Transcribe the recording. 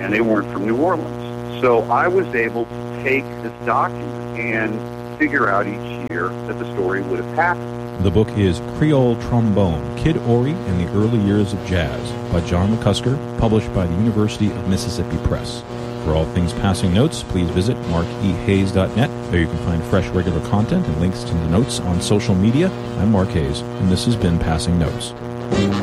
and they weren't from New Orleans. So I was able to take this document and figure out each year that the story would have happened. The book is Creole Trombone, Kid Ory and the Early Years of Jazz by John McCusker, published by the University of Mississippi Press. For all things Passing Notes, please visit markehayes.net. There you can find fresh regular content and links to the notes on social media. I'm Mark Hayes, and this has been Passing Notes.